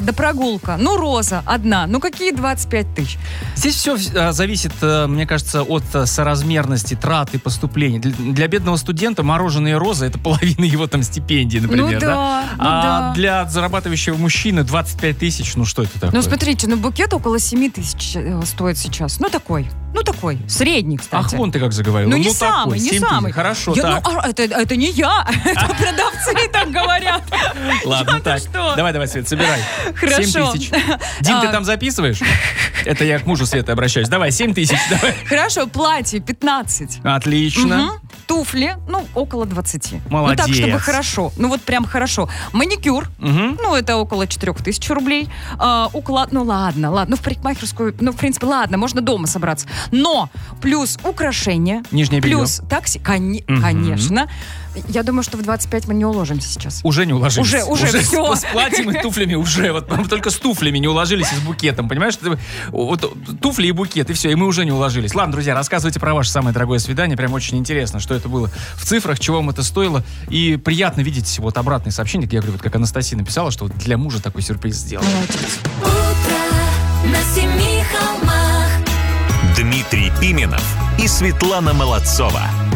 да прогулка. Ну, роза одна. Ну, какие 25 тысяч? Здесь все зависит, мне кажется, от соразмерности трат и поступлений. Для бедного студента мороженое и роза — это половина его там стипендии, например. Ну да, А для зарабатывающего мужчины 25 тысяч, ну что это такое? Ну, смотрите, букет около 7 тысяч стоит сейчас. Ну, такой, средний, кстати. Ах, вон ты как заговорил. Ну, не самый, не самый. Хорошо, Я, так. Это не я, это продавцы так говорят. Ладно, так. что? Давай, Свет, собирай. Хорошо. 7 тысяч. Дим, ты там записываешь? Это я к мужу Светы обращаюсь. Давай, 7 тысяч. Давай. Хорошо, платье 15. Отлично. Угу. Туфли, около 20. Молодец. Ну, так, чтобы хорошо. Ну, вот прям хорошо. Маникюр, это около 4000 рублей. Уклад, ладно. Ну, в парикмахерскую, в принципе, ладно, можно дома собраться. Но плюс украшения. Нижнее белье. Плюс такси, конечно. Я думаю, что в 25 мы не уложимся сейчас. Уже не уложились. Уже все. С платьем и туфлями уже. Вот только с туфлями не уложились и с букетом. Понимаешь? Вот туфли и букет, и все. И мы уже не уложились. Ладно, друзья, рассказывайте про ваше самое дорогое свидание. Прям очень интересно, что это было в цифрах, чего вам это стоило. И приятно видеть вот обратные сообщения. Я говорю, вот как Анастасия написала, что вот для мужа такой сюрприз сделал. Утро на семи холмах. Дмитрий Пименов и Светлана Молодцова.